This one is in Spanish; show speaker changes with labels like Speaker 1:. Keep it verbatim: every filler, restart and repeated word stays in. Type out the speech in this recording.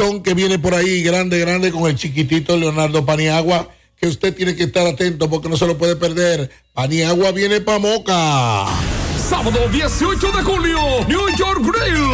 Speaker 1: fiestón que viene por ahí, grande, grande, con el chiquitito Leonardo Paniagua, que usted tiene que estar atento porque no se lo puede perder. Paniagua viene pa' Moca.
Speaker 2: Sábado dieciocho de julio, New York Grill.